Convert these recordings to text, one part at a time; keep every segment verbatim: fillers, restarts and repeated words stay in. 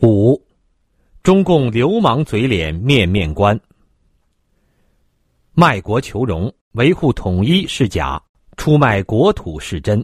五、中共流氓嘴脸面面观。卖国求荣，维护统一是假，出卖国土是真。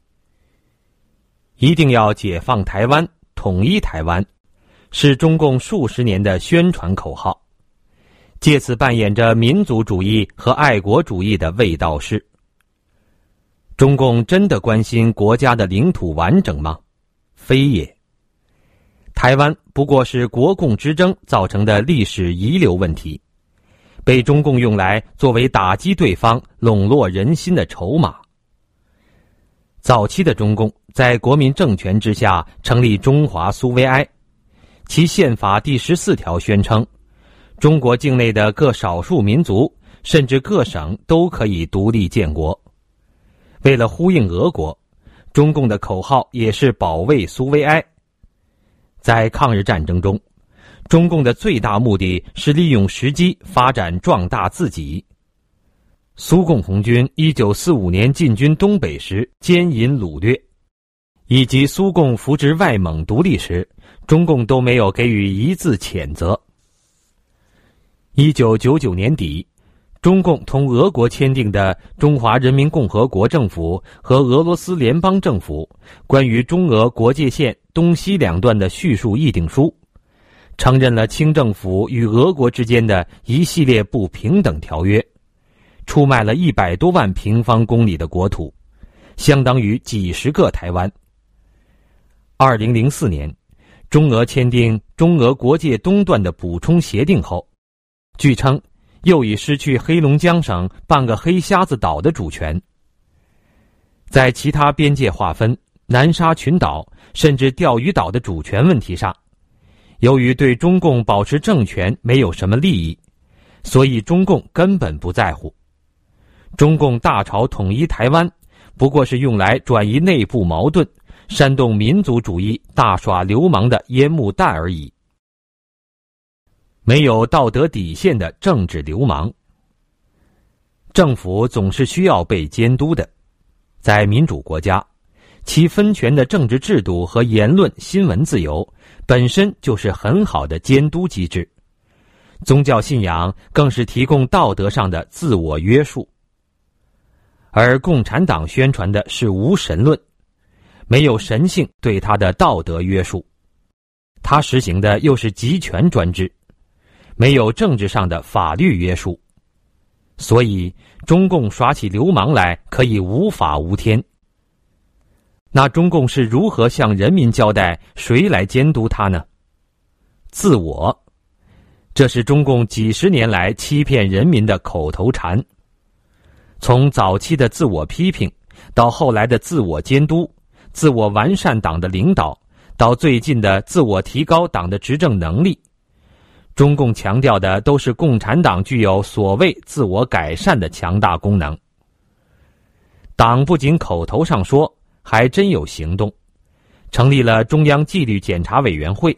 一定要解放台湾，统一台湾，是中共数十年的宣传口号，借此扮演着民族主义和爱国主义的卫道士。中共真的关心国家的领土完整吗？非也。台湾不过是国共之争造成的历史遗留问题，被中共用来作为打击对方、笼络人心的筹码。早期的中共在国民政权之下成立中华苏维埃，其宪法第十四条宣称，中国境内的各少数民族甚至各省都可以独立建国。为了呼应俄国，中共的口号也是保卫苏维埃。在抗日战争中，中共的最大目的是利用时机发展壮大自己。苏共红军一九四五年进军东北时奸淫掳掠，以及苏共扶植外蒙独立时，中共都没有给予一字谴责。一九九九年底，中共同俄国签订的《中华人民共和国政府和俄罗斯联邦政府关于中俄国界线东西两段的叙述议定书》，承认了清政府与俄国之间的一系列不平等条约，出卖了一百多万平方公里的国土，相当于几十个台湾。二零零四年，中俄签订中俄国界东段的补充协定后，据称又已失去黑龙江省半个黑瞎子岛的主权。在其他边界划分、南沙群岛甚至钓鱼岛的主权问题上，由于对中共保持政权没有什么利益，所以中共根本不在乎。中共大吵统一台湾，不过是用来转移内部矛盾、煽动民族主义、大耍流氓的烟幕弹而已。没有道德底线的政治流氓。政府总是需要被监督的，在民主国家，其分权的政治制度和言论新闻自由本身就是很好的监督机制，宗教信仰更是提供道德上的自我约束。而共产党宣传的是无神论，没有神性对他的道德约束，他实行的又是集权专制，没有政治上的法律约束，所以中共耍起流氓来可以无法无天。那中共是如何向人民交代谁来监督他呢？自我，这是中共几十年来欺骗人民的口头禅。从早期的自我批评，到后来的自我监督、自我完善党的领导，到最近的自我提高党的执政能力，中共强调的都是共产党具有所谓自我改善的强大功能。党不仅口头上说，还真有行动，成立了中央纪律检查委员会，